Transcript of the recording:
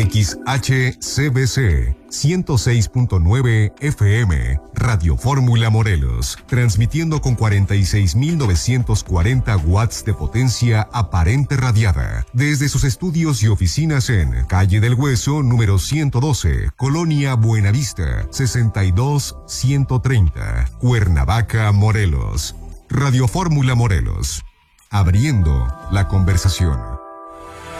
XHCBC 106.9 FM, Radio Fórmula Morelos, transmitiendo con 46.940 watts de potencia aparente radiada, desde sus estudios y oficinas en Calle del Hueso, número 112, Colonia Buenavista, 62130, Cuernavaca, Morelos. Radio Fórmula Morelos, abriendo la conversación.